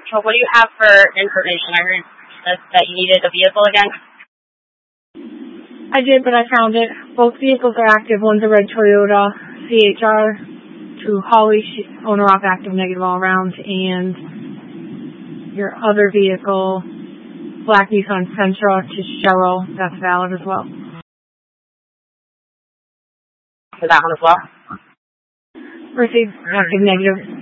So what do you have for information? I heard that you needed a vehicle again. I did, but I found it. Both vehicles are active. One's a red Toyota CHR to Holly, owner off active, negative all around, and your other vehicle, black Nissan Sentra to Cheryl, that's valid as well. For that one as well? Received active, negative.